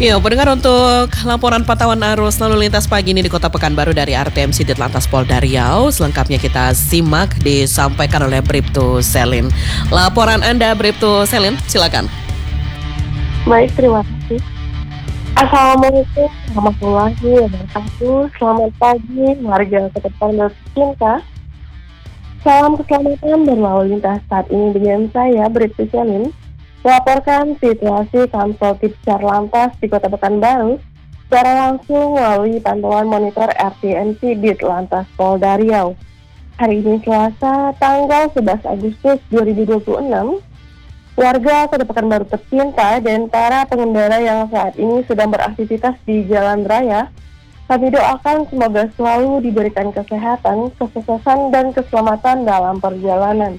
Ya, pendengar untuk laporan pantauan arus lalu lintas pagi ini di Kota Pekanbaru dari RTMC Ditlantas Polda Riau. Selengkapnya kita simak disampaikan oleh Bribtu Selin. Laporan Anda Bribtu Selin, silakan. Baik, terima kasih. Assalamualaikum warahmatullahi wabarakatuh. Selamat pagi warga Kota Pekanbaru tercinta. Salam keselamatan berlalu lintas saat ini dengan saya Bribtu Selin. Melaporkan situasi Kamsel Tipcar Lantas di Kota Pekanbaru secara langsung melalui pantauan monitor RTMC Ditlantas Polda Riau. Hari ini Selasa, tanggal 11 Agustus 2026, warga Kota Pekanbaru tercinta dan para pengendara yang saat ini sedang beraktivitas di jalan raya, kami doakan semoga selalu diberikan kesehatan, kesuksesan, dan keselamatan dalam perjalanan.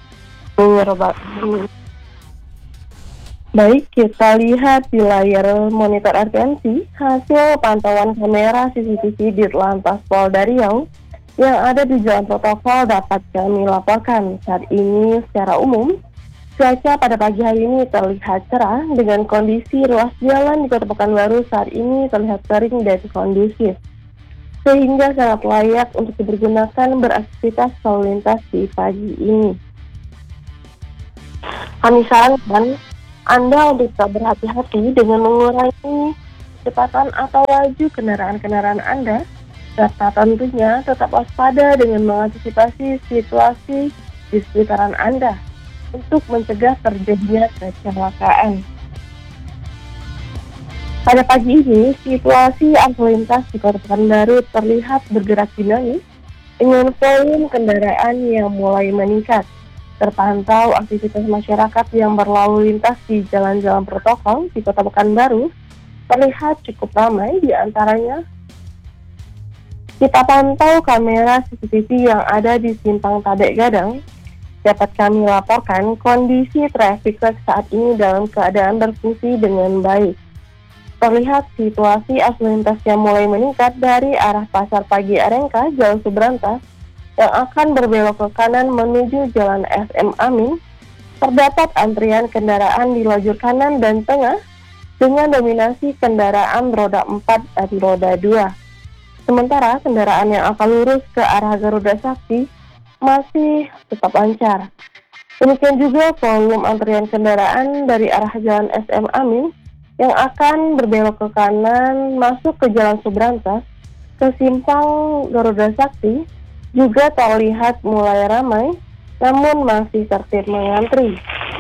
Baik, kita lihat di layar monitor RTMC hasil pantauan kamera CCTV Ditlantas Polda Riau yang ada di jalan protokol dapat kami laporkan. Saat ini secara umum, cuaca pada pagi hari ini terlihat cerah dengan kondisi ruas jalan di Kota Pekanbaru saat ini terlihat kering dan kondusif, sehingga sangat layak untuk dipergunakan beraktivitas lalu lintas di pagi ini. Kami sarankan Anda untuk tetap berhati-hati dengan mengurangi kecepatan atau laju kendaraan-kendaraan Anda, serta tentunya tetap waspada dengan mengantisipasi situasi di sekitaran Anda untuk mencegah terjadinya kecelakaan. Pada pagi ini, situasi arus lintas di Kota Pekanbaru terlihat bergerak dinamis dengan volume kendaraan yang mulai meningkat. Terpantau aktivitas masyarakat yang berlalu lintas di jalan-jalan protokol di Kota Pekanbaru terlihat cukup ramai. Di antaranya kita pantau kamera CCTV yang ada di Simpang Tabek Gadang. Dapat kami laporkan kondisi traffic light saat ini dalam keadaan berfungsi dengan baik. Terlihat situasi arus lintas yang mulai meningkat dari arah Pasar Pagi Arengka, Jalan Subrantas, yang akan berbelok ke kanan menuju Jalan SM Amin. Terdapat antrian kendaraan di lajur kanan dan tengah dengan dominasi kendaraan roda 4 dan roda 2. Sementara kendaraan yang akan lurus ke arah Garuda Sakti masih tetap lancar. Demikian juga volume antrian kendaraan dari arah Jalan SM Amin yang akan berbelok ke kanan masuk ke Jalan Subrantas ke simpang Garuda Sakti juga terlihat mulai ramai, namun masih tertib mengantri.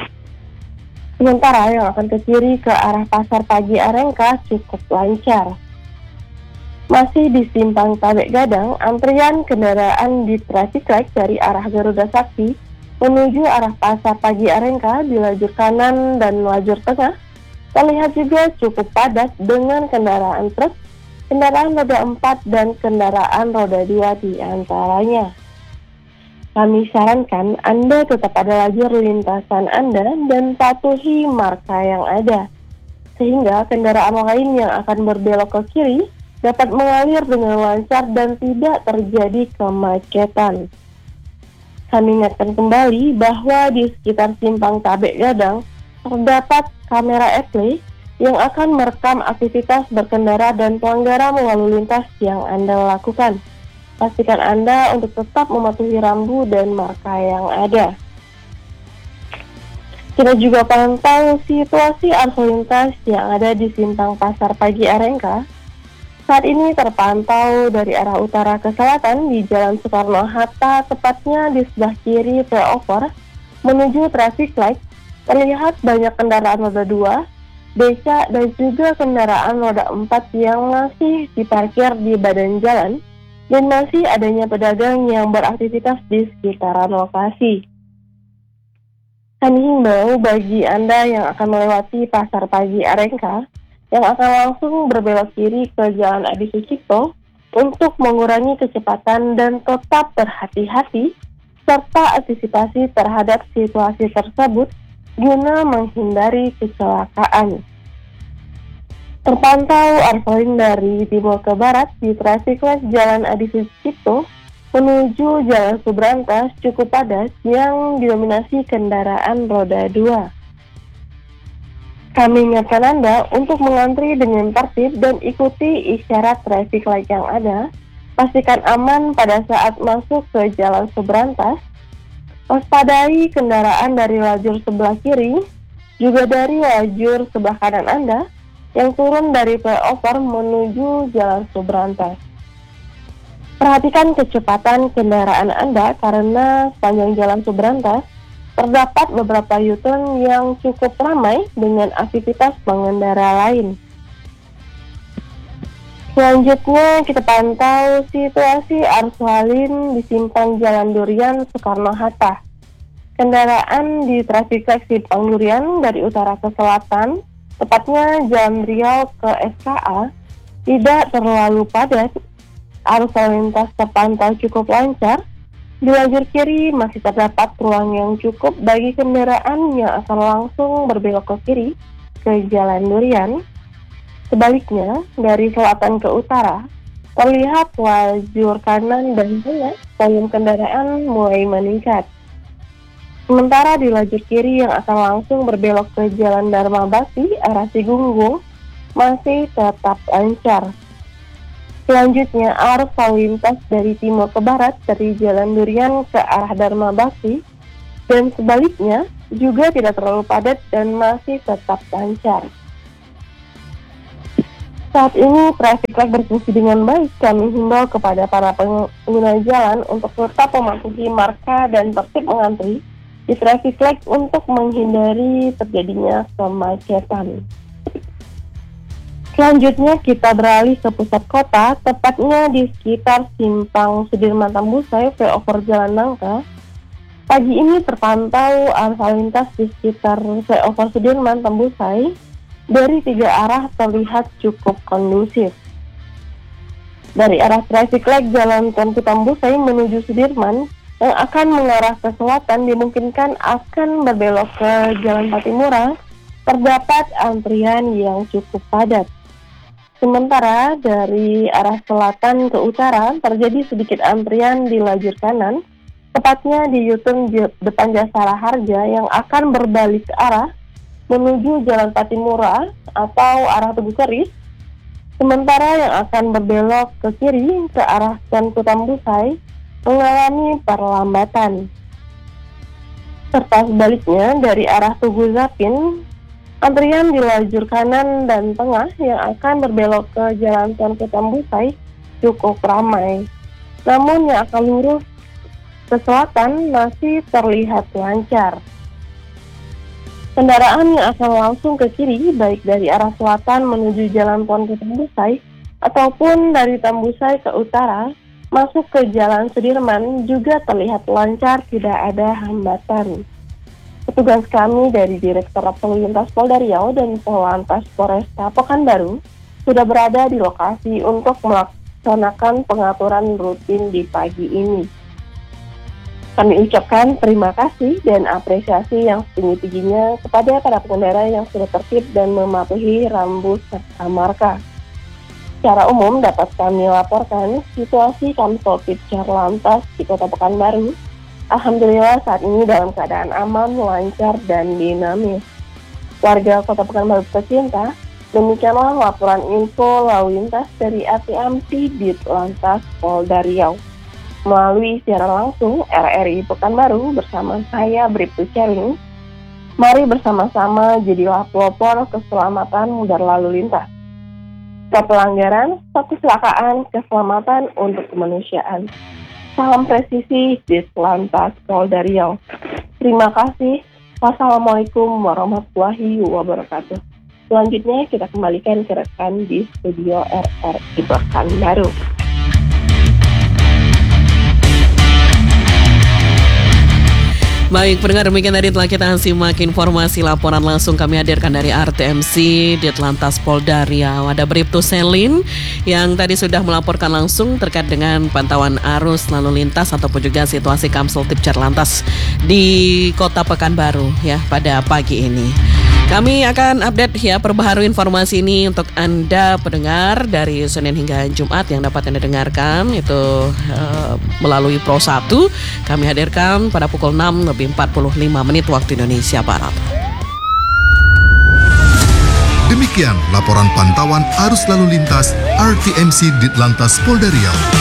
Sementara yang akan ke kiri ke arah Pasar Pagi Arengka cukup lancar. Masih di simpang Tabek Gadang, antrian kendaraan di traffic light dari arah Garuda Sakti menuju arah Pasar Pagi Arengka di lajur kanan dan lajur tengah terlihat juga cukup padat dengan kendaraan truk, kendaraan roda 4 dan kendaraan roda 2 di antaranya. Kami sarankan Anda tetap ada lajur lintasan Anda dan patuhi marka yang ada, sehingga kendaraan lain yang akan berbelok ke kiri dapat mengalir dengan lancar dan tidak terjadi kemacetan. Kami ingatkan kembali bahwa di sekitar simpang Tabek Gadang terdapat kamera etle yang akan merekam aktivitas berkendara dan pelanggaran lalu lintas yang Anda lakukan. Pastikan Anda untuk tetap mematuhi rambu dan marka yang ada. Kita juga pantau situasi arus lintas yang ada di simpang Pasar Pagi Arengka. Saat ini terpantau dari arah utara ke selatan di Jalan Soekarno-Hatta, tepatnya di sebelah kiri flyover menuju traffic light. Terlihat banyak kendaraan roda 2, becak dan juga kendaraan roda 4 yang masih diparkir di badan jalan dan masih adanya pedagang yang beraktivitas di sekitaran lokasi. Kami himbau bagi Anda yang akan melewati Pasar Pagi Arengka yang akan langsung berbelok kiri ke Jalan Adi Sucipto untuk mengurangi kecepatan dan tetap berhati-hati serta antisipasi terhadap situasi tersebut guna menghindari kecelakaan. Terpantau arus lain dari timur ke barat di traffic light Jalan Adi Sucipto menuju Jalan Subrantas cukup padat yang didominasi kendaraan roda 2. Kami ingatkan Anda untuk mengantri dengan tertib dan ikuti isyarat traffic light yang ada. Pastikan aman pada saat masuk ke jalan seberantas. Waspadai kendaraan dari lajur sebelah kiri, juga dari lajur sebelah kanan Anda yang turun dari flyover menuju jalan seberantas. Perhatikan kecepatan kendaraan Anda karena sepanjang jalan seberantas terdapat beberapa U-turn yang cukup ramai dengan aktivitas pengendara lain. Selanjutnya kita pantau situasi arus lalu di simpang Jalan Durian Soekarno-Hatta. Kendaraan di traffic light simpang Durian dari utara ke selatan, tepatnya Jalan Riau ke SKA, tidak terlalu padat. Arus lalu lintas terpantau cukup lancar. Di lajur kiri masih terdapat ruang yang cukup bagi kendaraan yang akan langsung berbelok ke kiri ke Jalan Durian. Sebaliknya, dari selatan ke utara, terlihat lajur kanan dan tengah volume kendaraan mulai meningkat. Sementara di lajur kiri yang akan langsung berbelok ke Jalan Dharma Bakti arah Sigunggung masih tetap lancar. Selanjutnya, arus lalu lintas dari timur ke barat dari Jalan Durian ke arah Dharma Bakti dan sebaliknya juga tidak terlalu padat dan masih tetap lancar. Saat ini traffic light berfungsi dengan baik. Kami himbau kepada para pengguna jalan untuk tetap mematuhi marka dan tertib mengantri di traffic light untuk menghindari terjadinya kemacetan. Selanjutnya kita beralih ke pusat kota, tepatnya di sekitar simpang Sudirman Tambusai, flyover Jalan Nangka. Pagi ini terpantau arus lalu lintas di sekitar flyover Sudirman Tambusai dari 3 arah terlihat cukup kondusif. Dari arah traffic light Jalan Tuanku Tambusai menuju Sudirman yang akan mengarah ke selatan dimungkinkan akan berbelok ke Jalan Patimura, terdapat antrian yang cukup padat. Sementara dari arah selatan ke utara terjadi sedikit antrian di lajur kanan, tepatnya di U-turn depan Jasara Harja yang akan berbalik arah menuju Jalan Patimura atau arah Tugu Keris. Sementara yang akan berbelok ke kiri ke arah Tuanku Tambusai mengalami perlambatan. Serta sebaliknya dari arah Tugu Zapin, antrian di lajur kanan dan tengah yang akan berbelok ke Jalan Tuanku Tambusai cukup ramai. Namun yang akan lurus ke selatan masih terlihat lancar. Kendaraan yang akan langsung ke kiri baik dari arah selatan menuju Jalan Tuanku Tambusai ataupun dari Tambusai ke utara masuk ke Jalan Sudirman juga terlihat lancar, tidak ada hambatan. Petugas kami dari Direktorat Lalu Lintas Polda Riau dan Polantas Polresta Pekanbaru sudah berada di lokasi untuk melaksanakan pengaturan rutin di pagi ini. Kami ucapkan terima kasih dan apresiasi yang setinggi-tingginya kepada para pengendara yang sudah tertib dan mematuhi rambu serta marka. Secara umum dapat kami laporkan situasi Kamsopid Carlantas di Kota Pekanbaru. Alhamdulillah saat ini dalam keadaan aman, lancar, dan dinamis. Warga Kota Pekanbaru tercinta, demikianlah laporan info lalu lintas dari ATMC Ditlantas Polda Riau. Melalui siaran langsung RRI Pekanbaru bersama saya Bribtu Celing. Mari bersama-sama jadilah pelopor keselamatan berlalu lintas. Kepelanggaran, kecelakaan, keselamatan untuk kemanusiaan. Salam presisi Ditlantas Polda Riau. Terima kasih. Wassalamualaikum warahmatullahi wabarakatuh. Selanjutnya kita kembalikan ke rekan di studio RRI Pekanbaru. Baik, pendengar, demikian tadi telah kita simak informasi laporan langsung kami hadirkan dari RTMC Ditlantas Polda Riau. Ada Bribtu Selin yang tadi sudah melaporkan langsung terkait dengan pantauan arus lalu lintas ataupun juga situasi Kamsopid Carlantas di Kota Pekanbaru ya pada pagi ini. Kami akan update ya perbaharui informasi ini untuk Anda pendengar dari Senin hingga Jumat yang dapat Anda dengarkan itu melalui Pro 1. Kami hadirkan pada pukul 6:45 waktu Indonesia Barat. Sekian laporan pantauan arus lalu lintas RTMC Ditlantas Polda Riau.